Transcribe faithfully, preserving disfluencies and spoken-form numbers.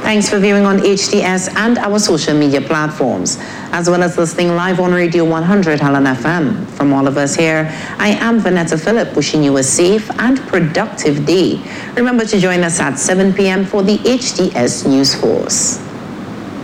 Thanks for viewing on H D S and our social media platforms, as well as listening live on Radio one hundred Halland F M. From all of us here, I am Vanetta Phillip, wishing you a safe and productive day. Remember to join us at seven p m for the H D S News Force.